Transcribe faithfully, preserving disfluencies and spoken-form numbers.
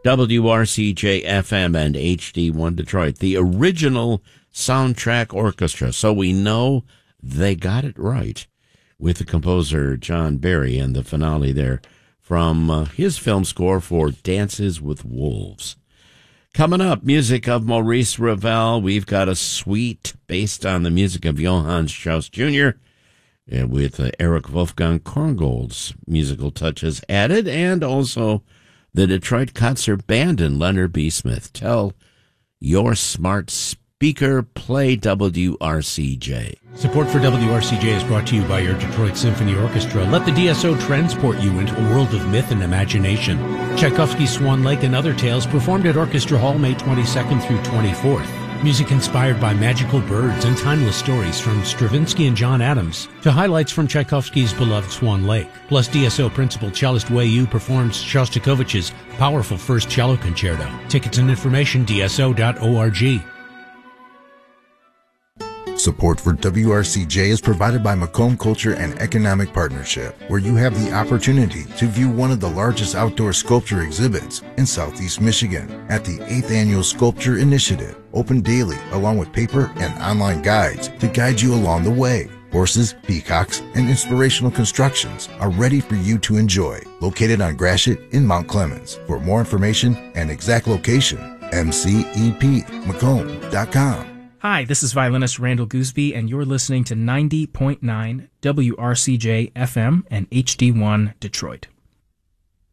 W R C J F M and H D one Detroit, the original soundtrack orchestra. So we know they got it right with the composer John Barry and the finale there from uh, his film score for Dances with Wolves. Coming up, music of Maurice Ravel. We've got a suite based on the music of Johann Strauss Junior uh, with uh, Eric Wolfgang Korngold's musical touches added, and also the Detroit Concert Band and Leonard B. Smith. Tell your smart speaker, play W R C J. Support for W R C J is brought to you by your Detroit Symphony Orchestra. Let the D S O transport you into a world of myth and imagination. Tchaikovsky's Swan Lake and Other Tales performed at Orchestra Hall May twenty-second through twenty-fourth. Music inspired by magical birds and timeless stories from Stravinsky and John Adams to highlights from Tchaikovsky's beloved Swan Lake. Plus, D S O principal cellist Wei Yu performs Shostakovich's powerful First Cello Concerto. Tickets and information, D S O dot org. Support for W R C J is provided by Macomb Culture and Economic Partnership, where you have the opportunity to view one of the largest outdoor sculpture exhibits in Southeast Michigan at the eighth Annual Sculpture Initiative, open daily along with paper and online guides to guide you along the way. Horses, peacocks, and inspirational constructions are ready for you to enjoy. Located on Gratiot in Mount Clemens. For more information and exact location, M C E P Macomb dot com. Hi, this is violinist Randall Gooseby, and you're listening to ninety point nine W R C J F M and H D one Detroit.